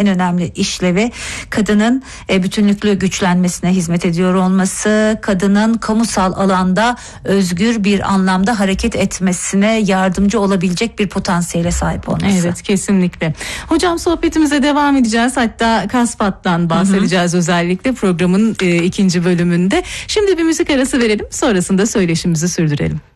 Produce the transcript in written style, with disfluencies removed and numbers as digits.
en önemli işlevi kadının bütünlüklü güçlenmesine hizmet ediyor olması, kadının kamusal alanda özgür bir anlamda hareket etmesine yardımcı olabilecek bir potansiyele sahip olması. Evet, kesinlikle. Hocam sohbetimize devam edeceğiz. Hatta Kasfat'tan bahsedeceğiz özellikle programın ikinci bölümünde. Şimdi bir müzik arası verelim, sonrasında söyleşimizi sürdürelim.